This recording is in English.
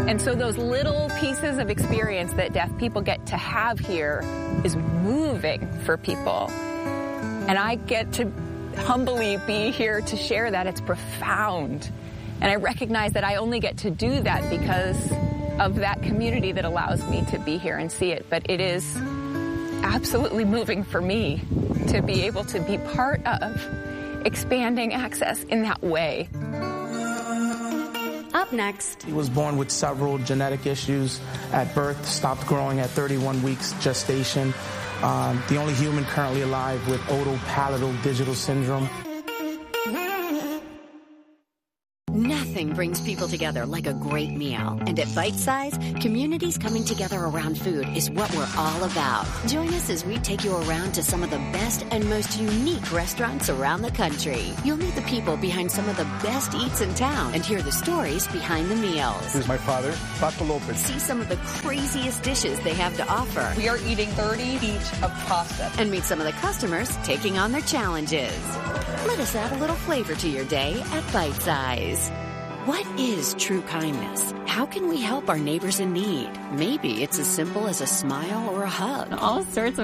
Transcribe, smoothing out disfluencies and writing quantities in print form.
And so those little pieces of experience that deaf people get to have here is moving for people. And I get to humbly be here to share that. It's profound. And I recognize that I only get to do that because of that community that allows me to be here and see it. But it is absolutely moving for me to be able to be part of expanding access in that way. Up next. He was born with several genetic issues at birth, stopped growing at 31 weeks gestation. The only human currently alive with otopalatal digital syndrome. Nothing brings people together like a great meal. And at Bite Size, communities coming together around food is what we're all about. Join us as we take you around to some of the best and most unique restaurants around the country. You'll meet the people behind some of the best eats in town and hear the stories behind the meals. This is my father, Paco Lopez. See some of the craziest dishes they have to offer. We are eating 30 each of pasta. And meet some of the customers taking on their challenges. Let us add a little flavor to your day at Bite Size. What is true kindness? How can we help our neighbors in need? Maybe it's as simple as a smile or a hug. All sorts of